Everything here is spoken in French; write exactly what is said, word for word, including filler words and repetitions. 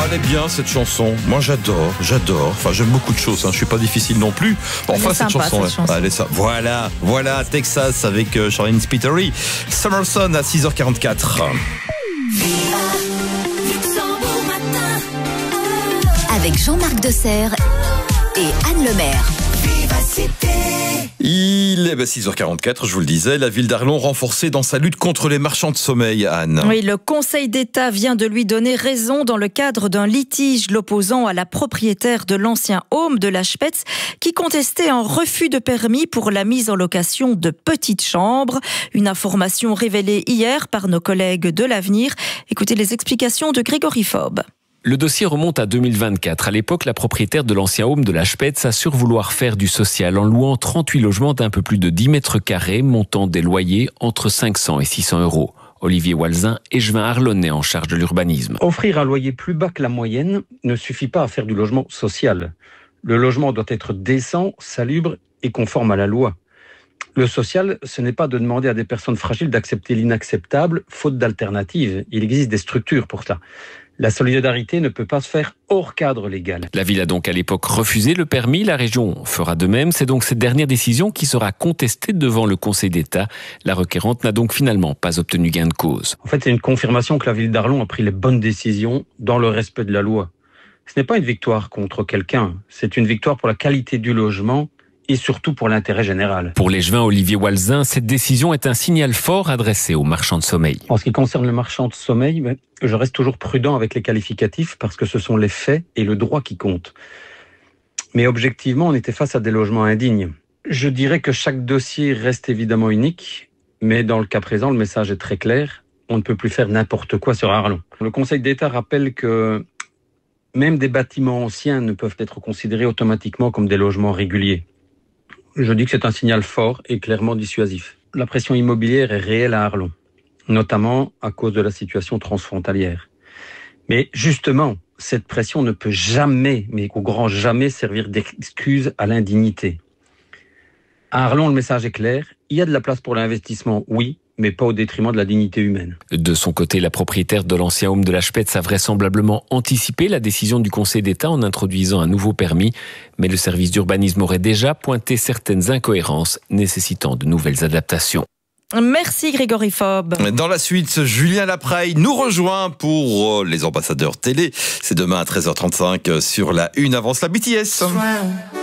Elle est bien cette chanson. Moi j'adore, j'adore. Enfin j'aime beaucoup de choses. Hein. Je suis pas difficile non plus. Bon, enfin cette sympa, chanson, cette chanson. elle est ça. Voilà, voilà Texas avec euh, Charlene Spiteri. Summerson à six heures quarante-quatre. Avec Jean-Marc Deserre et Anne Lemaire. Il est bah, six heures quarante-quatre, je vous le disais, la ville d'Arlon renforcée dans sa lutte contre les marchands de sommeil, Anne. Oui, le Conseil d'État vient de lui donner raison dans le cadre d'un litige l'opposant à la propriétaire de l'ancien home de la Spetz qui contestait un refus de permis pour la mise en location de petites chambres. Une information révélée hier par nos collègues de l'Avenir. Écoutez les explications de Grégory Faube. Le dossier remonte à deux mille vingt-quatre. À l'époque, la propriétaire de l'ancien home de la Spetz assure vouloir faire du social en louant trente-huit logements d'un peu plus de dix mètres carrés, montant des loyers entre cinq cents et six cents euros. Olivier Walzin, échevin arlonnais en charge de l'urbanisme. Offrir un loyer plus bas que la moyenne ne suffit pas à faire du logement social. Le logement doit être décent, salubre et conforme à la loi. Le social, ce n'est pas de demander à des personnes fragiles d'accepter l'inacceptable, faute d'alternative. Il existe des structures pour cela. La solidarité ne peut pas se faire hors cadre légal. La ville a donc à l'époque refusé le permis. La région fera de même. C'est donc cette dernière décision qui sera contestée devant le Conseil d'État. La requérante n'a donc finalement pas obtenu gain de cause. En fait, c'est une confirmation que la ville d'Arlon a pris les bonnes décisions dans le respect de la loi. Ce n'est pas une victoire contre quelqu'un. C'est une victoire pour la qualité du logement et surtout pour l'intérêt général. Pour l'échevin Olivier Walzin, cette décision est un signal fort adressé aux marchands de sommeil. En ce qui concerne le marchand de sommeil, je reste toujours prudent avec les qualificatifs parce que ce sont les faits et le droit qui comptent. Mais objectivement, on était face à des logements indignes. Je dirais que chaque dossier reste évidemment unique, mais dans le cas présent, le message est très clair. On ne peut plus faire n'importe quoi sur Arlon. Le Conseil d'État rappelle que même des bâtiments anciens ne peuvent être considérés automatiquement comme des logements réguliers. Je dis que c'est un signal fort et clairement dissuasif. La pression immobilière est réelle à Arlon, notamment à cause de la situation transfrontalière. Mais justement, cette pression ne peut jamais, mais au grand jamais, servir d'excuse à l'indignité. À Arlon, le message est clair. Il y a de la place pour l'investissement, oui, mais pas au détriment de la dignité humaine. De son côté, la propriétaire de l'ancien home de la Spetz a vraisemblablement anticipé la décision du Conseil d'État en introduisant un nouveau permis, mais le service d'urbanisme aurait déjà pointé certaines incohérences nécessitant de nouvelles adaptations. Merci Grégory Faube. Dans la suite, Julien Lapraille nous rejoint pour les ambassadeurs télé. C'est demain à treize heures trente-cinq sur la une avance la B T S.